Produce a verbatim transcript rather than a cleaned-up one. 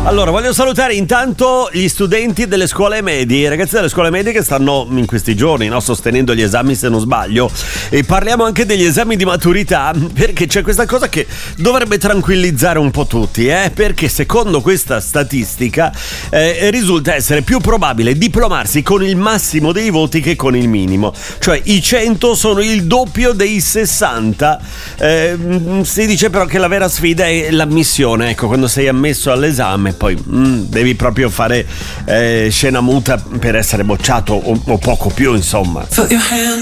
Allora, voglio salutare intanto gli studenti delle scuole medie, i ragazzi delle scuole medie che stanno in questi giorni, no, sostenendo gli esami, se non sbaglio, e parliamo anche degli esami di maturità, perché c'è questa cosa che dovrebbe tranquillizzare un po' tutti, eh? Perché secondo questa statistica eh, risulta essere più probabile diplomarsi con il massimo dei voti che con il minimo, cioè i cento sono il doppio dei sessanta. Eh, si dice però che la vera sfida è l'ammissione, ecco, quando sei ammesso all'esame poi mm, devi proprio fare eh, scena muta per essere bocciato o, o poco più, insomma.